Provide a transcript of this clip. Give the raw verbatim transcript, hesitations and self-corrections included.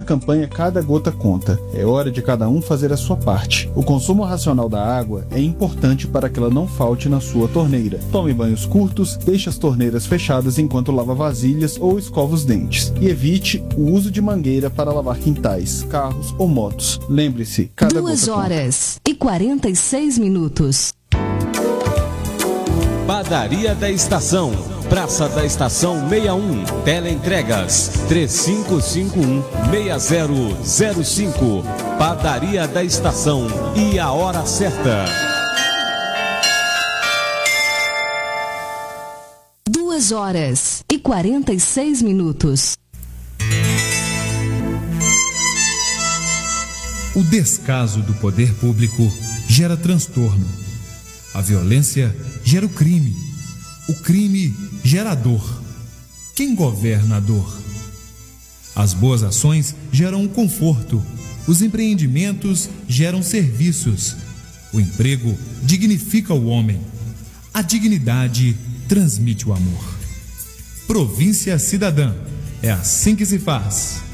campanha Cada Gota Conta. É hora de cada um fazer a sua parte. O consumo racional da água é importante para que ela não falte na sua torneira. Tome banhos curtos, deixe as torneiras fechadas enquanto lava vasilhas ou escova os dentes. E evite o uso de mangueira para lavar quintais, carros ou motos. Lembre-se, cada Duas gota horas e quarenta e seis minutos. Padaria da Estação, Praça da Estação sessenta e um, Teleentregas três cinco cinco um, seis zero zero cinco. Padaria da Estação e a hora certa. Duas horas e quarenta e seis minutos. O descaso do poder público gera transtorno. A violência gera o crime. O crime gera a dor. Quem governa a dor? As boas ações geram o conforto. Os empreendimentos geram serviços. O emprego dignifica o homem. A dignidade transmite o amor. Província Cidadã. É assim que se faz.